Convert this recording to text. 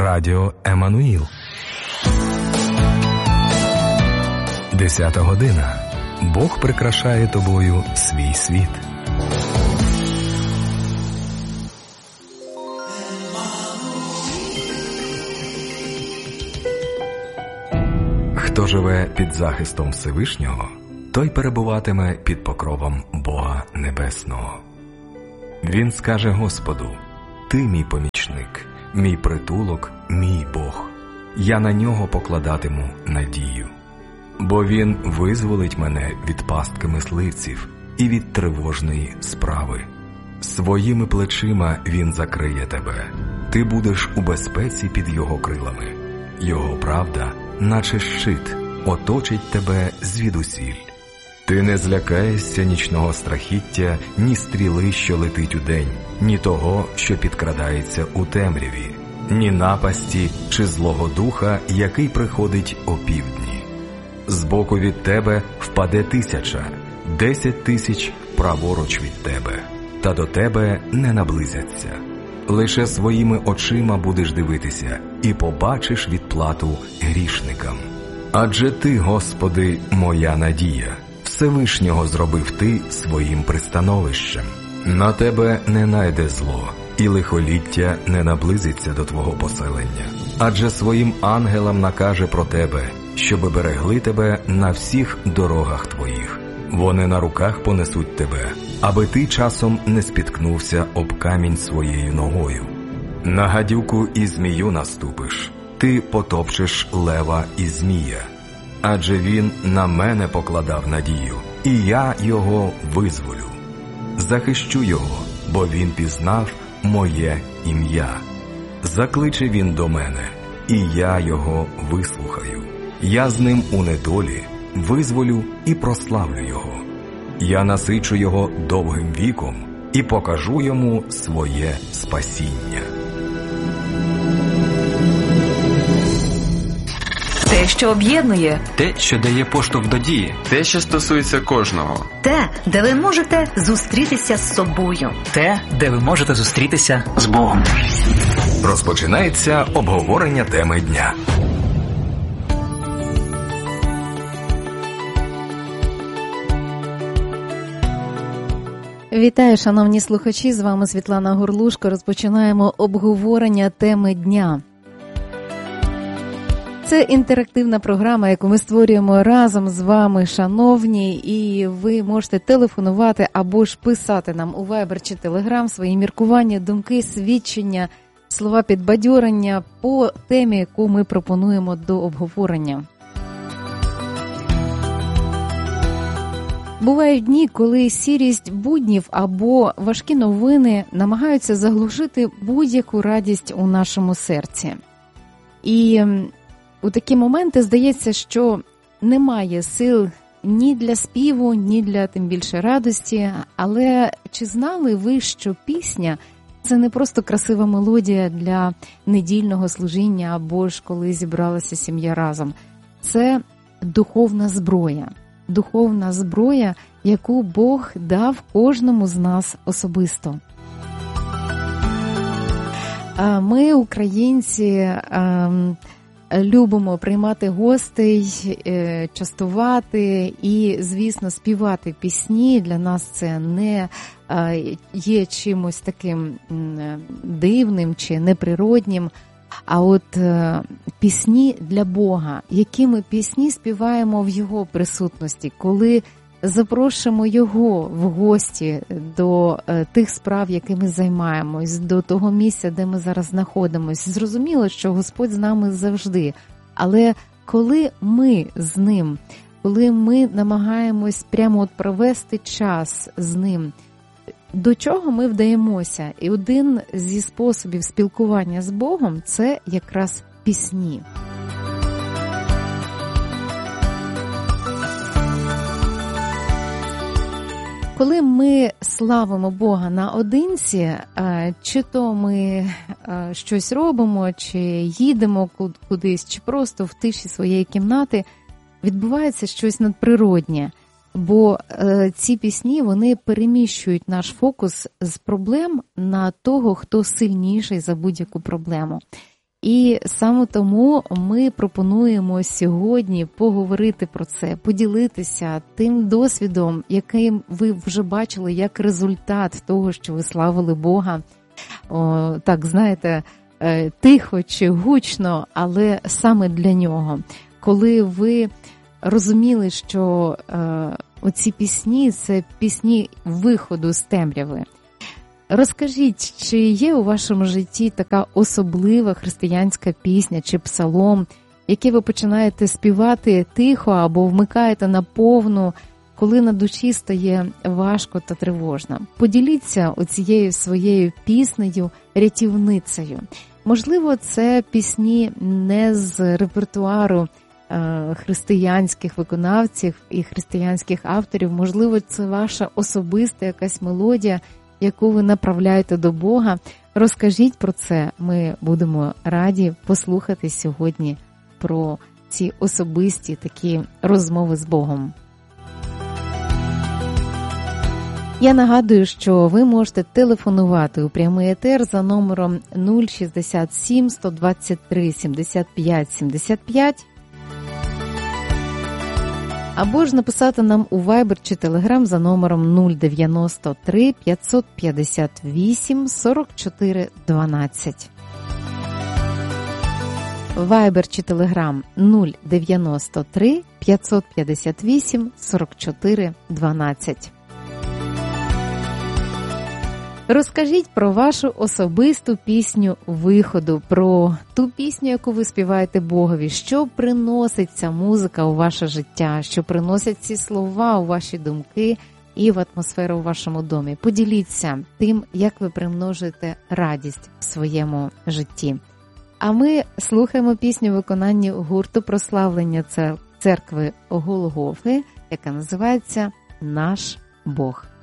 Радіо Еммануїл. 10 година. Бог прикрашає тобою свій світ. Хто живе під захистом Всевишнього, той перебуватиме під покровом Бога Небесного. Він скаже Господу: «Ти мій помічник, мій притулок, мій Бог. Я на нього покладатиму надію. Бо він визволить мене від пастки мисливців і від тривожної справи. Своїми плечима він закриє тебе. Ти будеш у безпеці під його крилами. Його правда, наче щит, оточить тебе звідусіль. Ти не злякаєшся нічного страхіття, ні стріли, що летить удень, ні того, що підкрадається у темряві, ні напасті чи злого духа, який приходить опівдні. Збоку від тебе впаде 1000, 10 000 праворуч від тебе, та до тебе не наблизяться. Лише своїми очима будеш дивитися і побачиш відплату грішникам. Адже ти, Господи, моя надія, Всевишнього зробив ти своїм пристановищем. На тебе не найде зло, і лихоліття не наблизиться до твого поселення. Адже своїм ангелам накаже про тебе, щоби берегли тебе на всіх дорогах твоїх. Вони на руках понесуть тебе, аби ти часом не спіткнувся об камінь своєю ногою. На гадюку і змію наступиш, ти потопчеш лева і змія. Адже він на мене покладав надію, і я його визволю. Захищу його, бо він пізнав моє ім'я. Закличе він до мене, і я його вислухаю. Я з ним у недолі визволю і прославлю його. Я насичу його довгим віком і покажу йому своє спасіння. Те, що об'єднує. Те, що дає поштовх до дії. Те, що стосується кожного. Те, де ви можете зустрітися з собою. Те, де ви можете зустрітися З Богом. Розпочинається обговорення теми дня. Вітаю, шановні слухачі, з вами Світлана Горлушко. Розпочинаємо обговорення теми дня. Це інтерактивна програма, яку ми створюємо разом з вами, шановні, і ви можете телефонувати або ж писати нам у Viber чи Telegram свої міркування, думки, свідчення, слова підбадьорення по темі, яку ми пропонуємо до обговорення. Бувають дні, коли сірість буднів або важкі новини намагаються заглушити будь-яку радість у нашому серці. І у такі моменти здається, що немає сил ні для співу, ні для тим більше радості. Але чи знали ви, що пісня – це не просто красива мелодія для недільного служіння або ж коли зібралася сім'я разом? Це духовна зброя. Духовна зброя, яку Бог дав кожному з нас особисто. Ми, українці, любимо приймати гостей, частувати і, звісно, співати пісні. Для нас це не є чимось таким дивним чи неприроднім. А от пісні для Бога, які ми пісні співаємо в Його присутності, коли запрошуємо Його в гості до тих справ, якими займаємось, до того місця, де ми зараз знаходимося. Зрозуміло, що Господь з нами завжди, але коли ми з Ним, коли ми намагаємось прямо от провести час з Ним, до чого ми вдаємося? І один зі способів спілкування з Богом – це якраз пісні. Коли ми славимо Бога наодинці, чи то ми щось робимо, чи їдемо кудись, чи просто в тиші своєї кімнати, відбувається щось надприроднє. Бо ці пісні, вони переміщують наш фокус з проблем на того, хто сильніший за будь-яку проблему. І саме тому ми пропонуємо сьогодні поговорити про це, поділитися тим досвідом, яким ви вже бачили, як результат того, що ви славили Бога. Так, знаєте, тихо чи гучно, але саме для Нього. Коли ви розуміли, що оці пісні – це пісні виходу з темряви. Розкажіть, чи є у вашому житті така особлива християнська пісня чи псалом, який ви починаєте співати тихо або вмикаєте на повну, коли на душі стає важко та тривожно? Поділіться оцією своєю піснею, рятівницею. Можливо, це пісні не з репертуару християнських виконавців і християнських авторів. Можливо, це ваша особиста якась мелодія, яку ви направляєте до Бога. Розкажіть про це. Ми будемо раді послухати сьогодні про ці особисті такі розмови з Богом. Я нагадую, що ви можете телефонувати у прямий етер за номером 067 123 75 75 або ж написати нам у Viber чи Telegram за номером 093 558 44 12. Viber чи Telegram 093 558 44 12. Розкажіть про вашу особисту пісню виходу, про ту пісню, яку ви співаєте Богові, що приносить ця музика у ваше життя, що приносять ці слова у ваші думки і в атмосферу у вашому домі. Поділіться тим, як ви примножуєте радість в своєму житті. А ми слухаємо пісню в виконанні гурту прославлення церкви Голгофи, яка називається «Наш Бог».